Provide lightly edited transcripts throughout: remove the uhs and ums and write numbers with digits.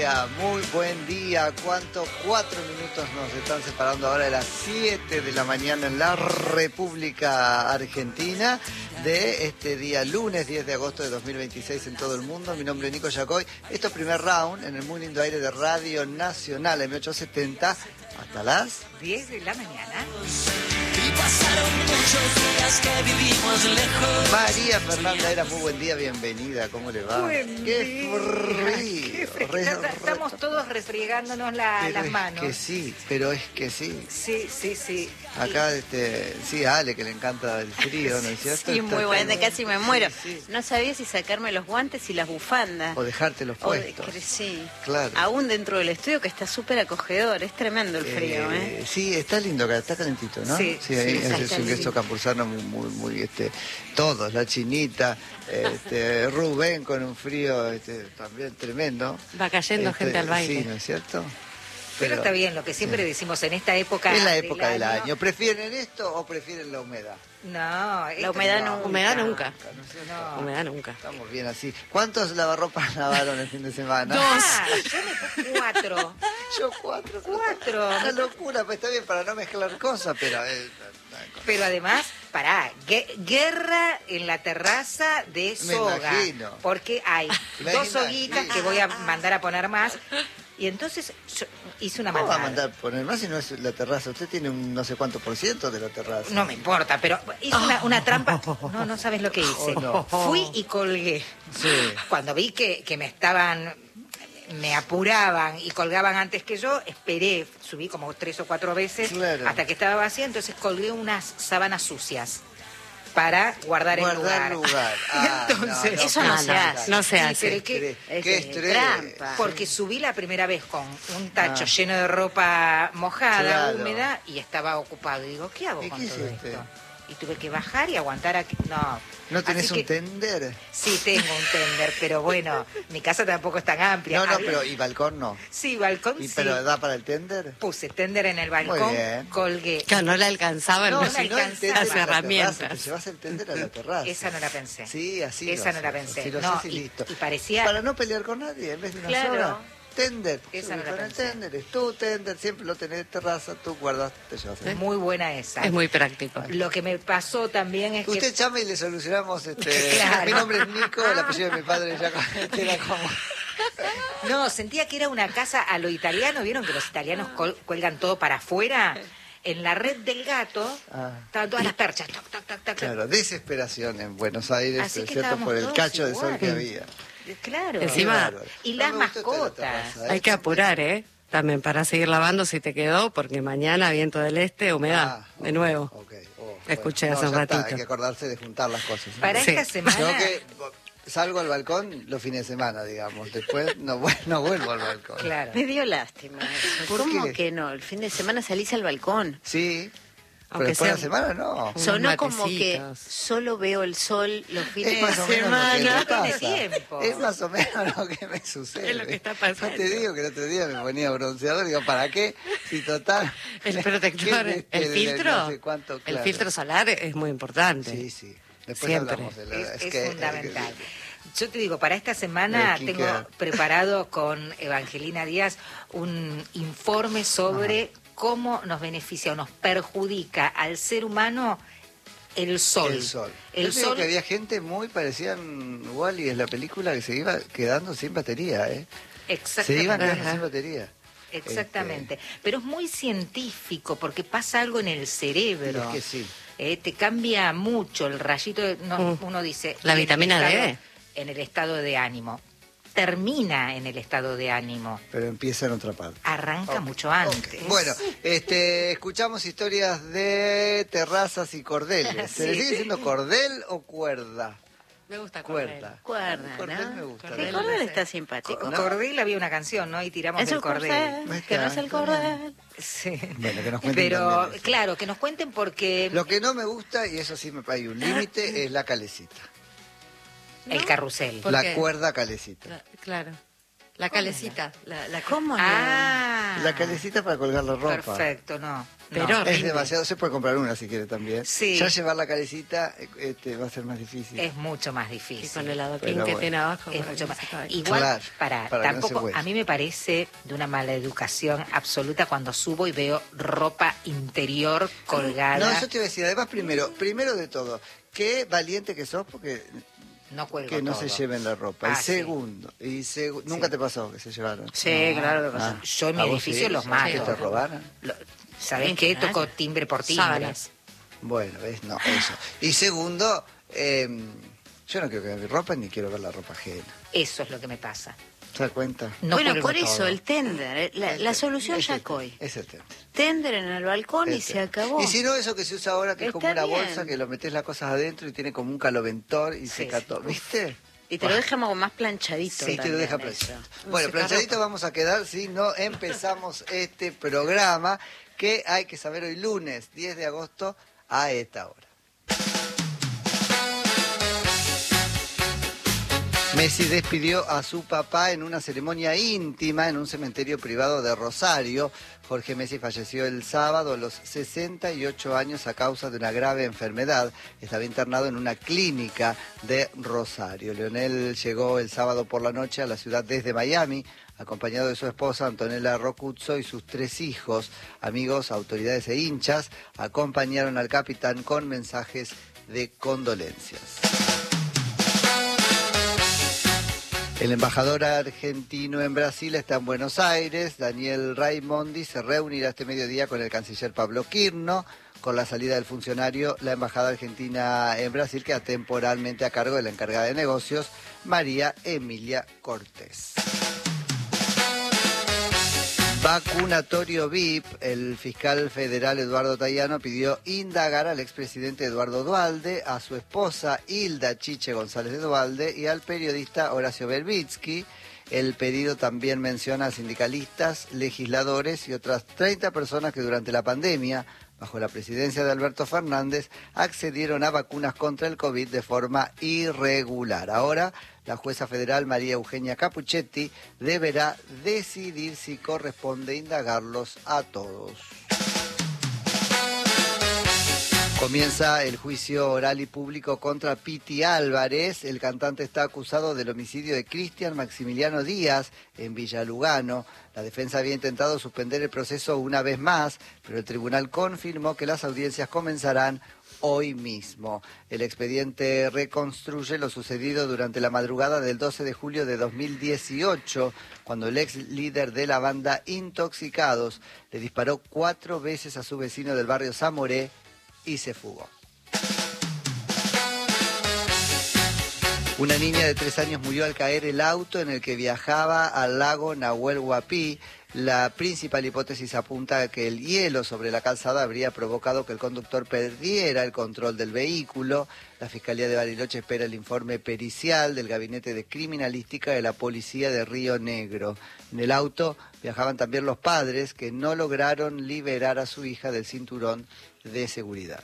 muy buen día. ¿Cuánto? 4 minutos nos están separando ahora de las 7 de la mañana en la República Argentina de este día lunes 10 de agosto de 2026 en todo el mundo. Mi nombre es Nico Yacoy. Esto es Primer Round en el muy lindo aire de Radio Nacional M870 hasta las 10 de la mañana. Y pasaron muchos días que vivimos lejos. María Fernanda Era, muy buen día, bienvenida, ¿cómo le va? Buen ¡Qué día. frío! Estamos todos refriegándonos las manos. Que sí, pero es que sí. Sí. Acá, sí, a Ale, que le encanta el frío, ¿no es cierto? Sí, muy buena, casi me muero. Sí. No sabía si sacarme los guantes y las bufandas. O dejártelos puestos. Sí, claro. Aún dentro del estudio, que está súper acogedor, es tremendo el frío, ¿eh? Sí, está lindo acá, está calentito, ¿no? Sí, ahí está es un queso campuzano muy, todos, la chinita, Rubén con un frío también tremendo. Va cayendo gente al baile. Sí, ¿no es cierto? Pero está bien, lo que siempre decimos en esta época. Es la época del año. ¿Prefieren esto o prefieren la humedad? No, La humedad no. nunca. Humedad nunca. No. Humedad nunca. Estamos bien así. ¿Cuántos lavarropas lavaron el fin de semana? Yo me puse 4. Yo 4. 4. Una locura, pues está bien para no mezclar cosas, pero... Pero además, guerra en la terraza de soga. Me imagino. Porque hay Me 2 imagino. soguitas que voy a mandar a poner más. Y entonces yo hice una ¿Cómo va a maldad. mandar poner más si no es la terraza? Usted tiene un no sé cuánto por ciento de la terraza. No me importa, pero hice una trampa. No sabes lo que hice. Oh, no. Fui y colgué. Sí. Cuando vi que me apuraban y colgaban antes que yo, esperé, subí como 3 o 4 veces Claro. hasta que estaba vacía, entonces colgué unas sábanas sucias para guardar el lugar. Entonces, no, eso no se hace. No se Sí, hace. pero Qué Es estrés. trampa. porque subí la primera vez con un tacho lleno de ropa mojada, Claro. húmeda, y estaba ocupado. Y digo, ¿qué hago ¿Y con qué todo hiciste? esto? Y tuve que bajar y aguantar aquí. ¿No tenés Así un que- tender? Sí, tengo un tender, pero bueno, mi casa tampoco es tan amplia. No, Había- pero ¿y balcón no? Sí, balcón ¿Y sí. pero da para el tender? Puse tender en el balcón, bien. colgué. Claro, no le alcanzaban No, las no alcanzaba. el tender las a la herramientas. terraza, te llevas el tender a la terraza. Esa no la pensé. Sí, así Esa lo no la haces, pensé. así lo No, haces y listo. y parecía... Para no pelear con nadie, en vez de una Claro. sola. Tender. Esa no la Con el pensé. tender, es tu tender, siempre lo tenés en terraza, tú guardas, te llevas el Muy buena esa. Es muy práctico. Lo que me pasó también es Usted que... llama y le solucionamos Claro. Mi nombre es Nico, el apellido de mi padre ya era como... No, sentía que era una casa a lo italiano. ¿Vieron que los italianos cuelgan todo para afuera? En la red del gato estaban todas las perchas. Toc, toc, toc, toc. Claro, desesperación en Buenos Aires, Así que ¿cierto? estábamos Por el todos cacho de sol que iguales. había. Claro. Encima- Qué bárbaro. Y No las me gustó esta mascotas. terraza, Hay que apurar, ¿eh? También para seguir lavando si te quedó, porque mañana viento del este, humedad, de nuevo. Ok. Escuché hace un ya está, ratito. hay que acordarse de juntar las cosas. ¿no? Para Sí. esta semana... Yo que salgo al balcón los fines de semana, digamos. Después no vuelvo al balcón. Claro. Me dio lástima eso. ¿Por ¿Cómo qué? que no? El fin de semana salís al balcón. Sí, pero Aunque después de la sea- semana no. Unos Sonó como que matecitos. solo veo el sol los fines Es más de o menos lo que semana. me pasa. tiene tiempo. Es más o menos lo que me sucede. Es lo que está pasando. Yo te digo que el otro día me ponía bronceador y digo, ¿para qué? Si total... El protector, ¿Qué- el filtro, no sé cuánto, el claro. filtro solar es muy importante. Sí. Después Siempre. hablamos de la... Es que- fundamental. Yo te digo, para esta semana El tengo skincare. preparado con Evangelina Díaz un informe sobre cómo nos beneficia o nos perjudica al ser humano el sol. El sol. El Yo te digo sol que había gente muy parecida en Wall-E, en la película, que se iba quedando sin batería, ¿eh? Se iban exactamente. quedando Ajá. sin batería. Exactamente. Pero es muy científico porque pasa algo en el cerebro. Es que sí. Te cambia mucho el rayito. Uno dice. La y en el vitamina estado- D. En el estado de ánimo. Termina en el estado de ánimo. Pero empieza en otra parte. Arranca mucho antes. Ok. Bueno, escuchamos historias de terrazas y cordeles. ¿Se le Sí. sigue diciendo cordel o cuerda? Me gusta Cuerda. Cuerda, Cordel ¿no? me gusta. El cordel está simpático. ¿no? Cordel había una canción, ¿no? Y tiramos Es del el cordel. cordel, que no es el cordel. Sí. Bueno, que nos cuenten Pero, también eso. claro, que nos cuenten porque Lo que no me gusta, y eso sí hay un límite, es la calecita. el carrusel. ¿Por La qué? cuerda calecita. Claro. La calecita. La ¿Cómo no? Ah. La calecita para colgar la ropa. Perfecto, no. Pero- Es demasiado, se puede comprar una si quiere también. Sí. Ya llevar la calecita va a ser más difícil. Es mucho más Y difícil. con el adoquín Pero que bueno. tiene abajo. Es para mucho que no más. se caiga. Igual, Claro, para que no se tampoco, huele. a mí me parece de una mala educación absoluta cuando subo y veo ropa interior colgada. No, eso te iba a decir. Además, primero de todo, qué valiente que sos porque No cuelgo que no todo. se lleven la ropa. Ah, y sí. segundo, nunca te pasó que se llevaron. Sí, claro que pasó. Yo en mi ¿A vos edificio sí? los ¿Sabés mato. que te robaran? ¿Sabés Sí, qué? claro. Tocó timbre por timbre. Sábanas. Bueno, ¿ves? No, eso. Y segundo, yo no quiero que vean mi ropa ni quiero ver la ropa ajena. Eso es lo que me pasa. ¿Se da cuenta? No bueno, cuelgo por eso todo. el tender, la solución Es el Yacoy. tender, es el tender. Tender en el balcón y Este. se acabó. Y si no, eso que se usa ahora, que es como Está una bien. bolsa, que lo metes las cosas adentro y tiene como un caloventor y seca todo. ¿Viste? Y te lo dejamos más planchadito. Sí, te lo también deja eso. planchadito. Bueno, planchadito vamos a quedar si no empezamos este programa que hay que saber hoy lunes 10 de agosto a esta hora. Messi despidió a su papá en una ceremonia íntima en un cementerio privado de Rosario. Jorge Messi falleció el sábado a los 68 años a causa de una grave enfermedad. Estaba internado en una clínica de Rosario. Lionel llegó el sábado por la noche a la ciudad desde Miami, acompañado de su esposa Antonella Rocuzzo y sus 3 hijos. Amigos, autoridades e hinchas acompañaron al capitán con mensajes de condolencias. El embajador argentino en Brasil está en Buenos Aires. Daniel Raimondi se reunirá este mediodía con el canciller Pablo Quirno. Con la salida del funcionario, la embajada argentina en Brasil queda temporalmente a cargo de la encargada de negocios, María Emilia Cortés. Vacunatorio VIP. El fiscal federal Eduardo Tayano pidió indagar al expresidente Eduardo Duhalde, a su esposa Hilda Chiche González de Duhalde y al periodista Horacio Verbitsky. El pedido también menciona a sindicalistas, legisladores y otras 30 personas que durante la pandemia, bajo la presidencia de Alberto Fernández, accedieron a vacunas contra el COVID de forma irregular. Ahora, la jueza federal María Eugenia Capuchetti deberá decidir si corresponde indagarlos a todos. Comienza el juicio oral y público contra Piti Álvarez. El cantante está acusado del homicidio de Cristian Maximiliano Díaz en Villa Lugano. La defensa había intentado suspender el proceso una vez más, pero el tribunal confirmó que las audiencias comenzarán hoy mismo. El expediente reconstruye lo sucedido durante la madrugada del 12 de julio de 2018, cuando el ex líder de la banda Intoxicados le disparó 4 veces a su vecino del barrio Zamoré y se fugó. Una niña de 3 años murió al caer el auto en el que viajaba al lago Nahuel Huapi. La principal hipótesis apunta a que el hielo sobre la calzada habría provocado que el conductor perdiera el control del vehículo. La Fiscalía de Bariloche espera el informe pericial del Gabinete de Criminalística de la Policía de Río Negro. En el auto viajaban también los padres que no lograron liberar a su hija del cinturón de seguridad.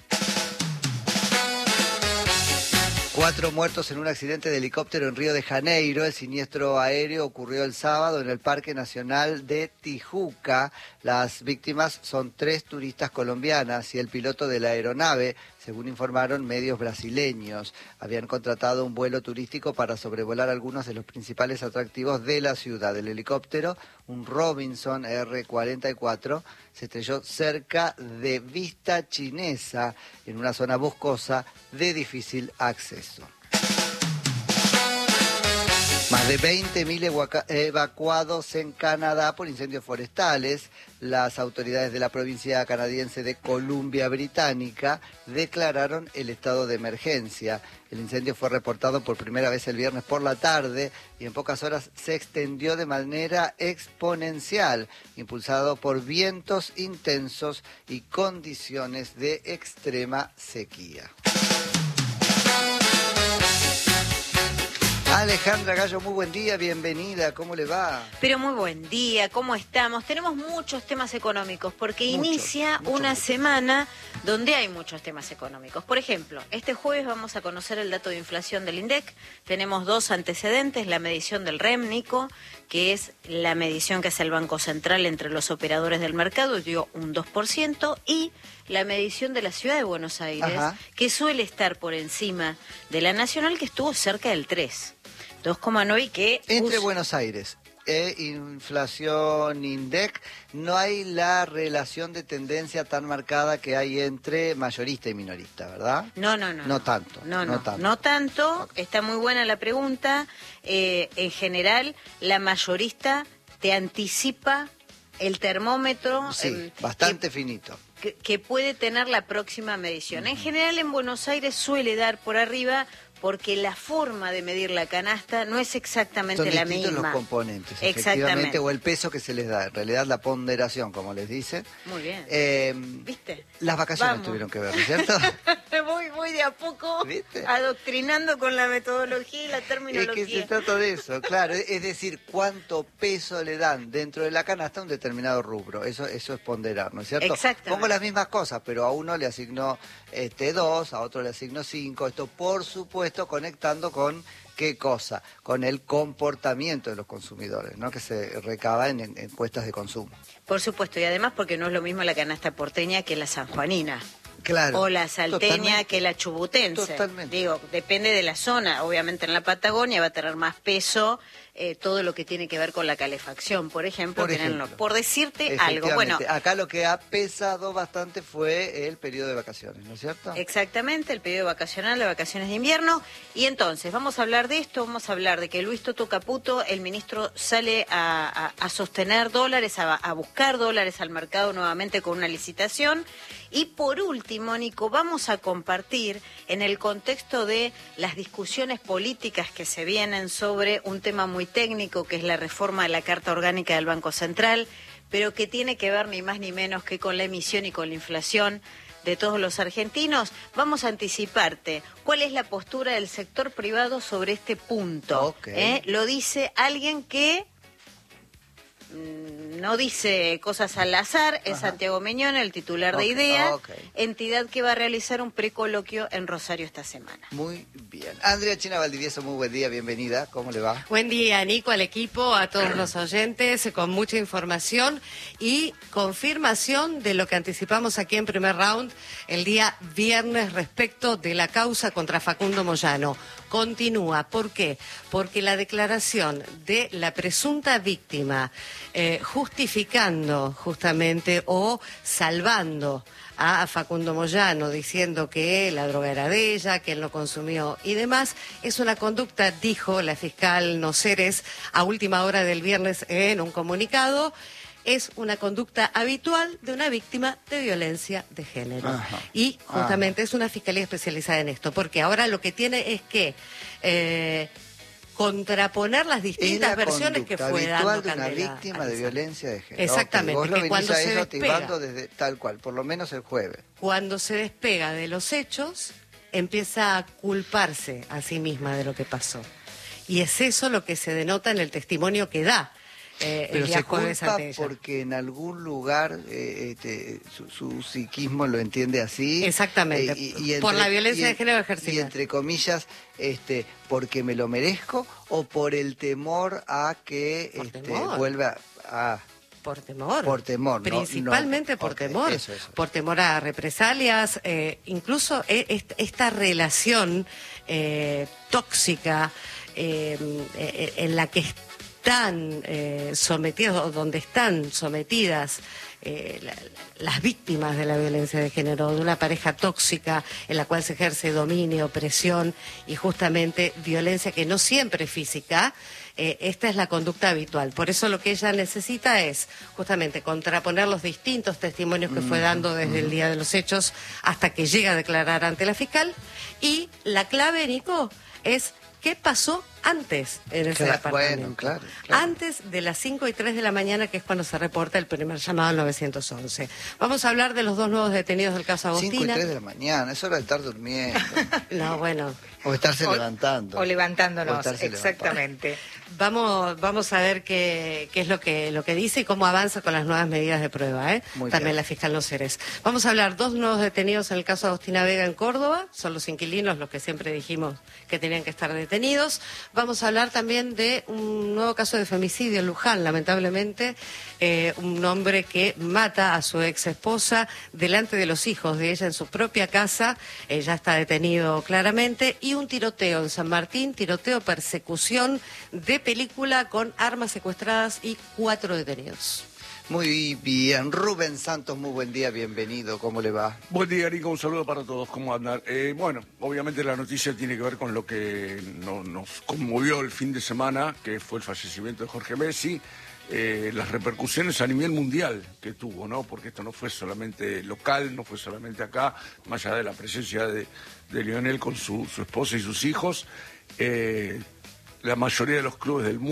4 muertos en un accidente de helicóptero en Río de Janeiro. El siniestro aéreo ocurrió el sábado en el Parque Nacional de Tijuca. Las víctimas son 3 turistas colombianas y el piloto de la aeronave, según informaron medios brasileños. Habían contratado un vuelo turístico para sobrevolar algunos de los principales atractivos de la ciudad. El helicóptero, un Robinson R-44, se estrelló cerca de Vista Chinesa, en una zona boscosa de difícil acceso. Más de 20.000 evacuados en Canadá por incendios forestales. Las autoridades de la provincia canadiense de Columbia Británica declararon el estado de emergencia. El incendio fue reportado por primera vez el viernes por la tarde y en pocas horas se extendió de manera exponencial, impulsado por vientos intensos y condiciones de extrema sequía. Alejandra Gallo, muy buen día, bienvenida, ¿cómo le va? Pero muy buen día, ¿cómo estamos? Tenemos muchos temas económicos porque inicia una semana donde hay muchos temas económicos. Por ejemplo, este jueves vamos a conocer el dato de inflación del INDEC. Tenemos dos antecedentes, la medición del REM, Nico, que es la medición que hace el Banco Central entre los operadores del mercado, dio un 2%, y la medición de la Ciudad de Buenos Aires, que suele estar por encima de la nacional, que estuvo cerca del 3%. 2,9 y que... Entre Buenos Aires e inflación INDEC, no hay la relación de tendencia tan marcada que hay entre mayorista y minorista, ¿verdad? No tanto. No tanto. Okay. Está muy buena la pregunta. En general, la mayorista te anticipa el termómetro. Sí, bastante finito. Que puede tener la próxima medición. En general, en Buenos Aires suele dar por arriba, porque la forma de medir la canasta no es exactamente la misma. Son distintos los componentes, efectivamente, o el peso que se les da. En realidad, la ponderación, como les dicen. Muy bien. ¿Viste? Las vacaciones tuvieron que ver, ¿no es cierto? voy de a poco, ¿viste?, adoctrinando con la metodología y la terminología. Es que se trata de eso, claro. Es decir, cuánto peso le dan dentro de la canasta a un determinado rubro. Eso es ponderar, ¿no es cierto? Exactamente. Pongo las mismas cosas, pero a uno le asigno 2, a otro le asigno 5. Esto, por supuesto, conectando con ¿qué cosa? Con el comportamiento de los consumidores, ¿no? Que se recaba en encuestas de consumo. Por supuesto, y además porque no es lo mismo la canasta porteña que la sanjuanina. Claro. O la salteña que la chubutense. Totalmente. Digo, depende de la zona. Obviamente en la Patagonia va a tener más peso todo lo que tiene que ver con la calefacción, por ejemplo. Por decirte algo. Bueno, acá lo que ha pesado bastante fue el periodo de vacaciones, ¿no es cierto? Exactamente, el periodo vacacional, las vacaciones de invierno. Y entonces, vamos a hablar de esto, vamos a hablar de que Luis Toto Caputo, el ministro, sale a sostener dólares, a buscar dólares al mercado nuevamente con una licitación. Y por último, Nico, vamos a compartir en el contexto de las discusiones políticas que se vienen sobre un tema muy técnico, que es la reforma de la Carta Orgánica del Banco Central, pero que tiene que ver ni más ni menos que con la emisión y con la inflación de todos los argentinos. Vamos a anticiparte cuál es la postura del sector privado sobre este punto. Okay. Lo dice alguien que no dice cosas al azar, es Santiago Meñón, el titular de IDEA, entidad que va a realizar un precoloquio en Rosario esta semana. Muy bien. Andrea China Valdivieso, muy buen día, bienvenida, ¿cómo le va? Buen día, Nico, al equipo, a todos los oyentes, con mucha información y confirmación de lo que anticipamos aquí en primer round el día viernes respecto de la causa contra Facundo Moyano. Continúa, ¿por qué? Porque la declaración de la presunta víctima justificando justamente o salvando a Facundo Moyano, diciendo que la droga era de ella, que él no consumió y demás, es una conducta, dijo la fiscal Noceres a última hora del viernes en un comunicado, es una conducta habitual de una víctima de violencia de género. Y justamente es una fiscalía especializada en esto, porque ahora lo que tiene es que contraponer las distintas versiones que fue dando Candela. Es una víctima de violencia de género. Exactamente. Vos lo venís cuando a se eso despega, activando desde tal cual, por lo menos el jueves. Cuando se despega de los hechos, empieza a culparse a sí misma de lo que pasó. Y es eso lo que se denota en el testimonio que da. Pero se culpa porque en algún lugar su psiquismo lo entiende así. Exactamente, por la violencia de género ejercida. Y entre comillas, porque me lo merezco o por el temor a que vuelva a... Por temor. Por temor. Principalmente por temor. Eso. Por temor a represalias. Incluso esta relación tóxica en la que están sometidos, o donde están sometidas las víctimas de la violencia de género, de una pareja tóxica en la cual se ejerce dominio, presión y justamente violencia que no siempre es física. Esta es la conducta habitual. Por eso lo que ella necesita es justamente contraponer los distintos testimonios que fue dando desde el día de los hechos hasta que llega a declarar ante la fiscal. Y la clave, Nico, es qué pasó antes en ese departamento. Bueno, claro. Antes de las 5:03 de la mañana, que es cuando se reporta el primer llamado al 911. Vamos a hablar de los 2 nuevos detenidos del caso Agostina. 5:03 de la mañana, es hora de estar durmiendo. No, bueno. O estarse levantando. O levantándonos, O estarse exactamente. Vamos a ver qué es lo que dice y cómo avanza con las nuevas medidas de prueba. Muy También bien. la fiscal Noceres. Vamos a hablar 2 nuevos detenidos en el caso de Agostina Vega en Córdoba. Son los inquilinos los que siempre dijimos que tenían que estar detenidos. Vamos a hablar también de un nuevo caso de femicidio en Luján, lamentablemente. Un hombre que mata a su ex esposa delante de los hijos de ella en su propia casa. Ya está detenido claramente. Y un tiroteo en San Martín, tiroteo, persecución de película con armas secuestradas y 4 detenidos. Muy bien. Rubén Santos, muy buen día, bienvenido. ¿Cómo le va? Buen día, Nico. Un saludo para todos. ¿Cómo andan? Bueno, obviamente la noticia tiene que ver con lo que nos conmovió el fin de semana, que fue el fallecimiento de Jorge Messi. Las repercusiones a nivel mundial que tuvo, ¿no? Porque esto no fue solamente local, no fue solamente acá, más allá de la presencia de Lionel con su esposa y sus hijos. La mayoría de los clubes del mundo